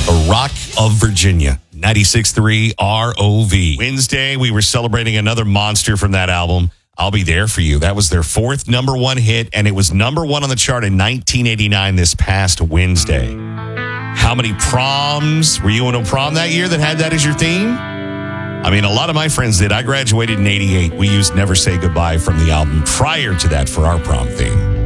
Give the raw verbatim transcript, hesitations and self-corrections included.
The Rock of Virginia, ninety-six point three R O V. Wednesday, we were celebrating another monster from that album, I'll Be There For You. That was their fourth number one hit, and it was number one on the chart in nineteen eighty-nine this past Wednesday. How many proms? Were you in a prom that year that had that as your theme? I mean, a lot of my friends did. I graduated in eighty-eight. We used Never Say Goodbye from the album prior to that for our prom theme.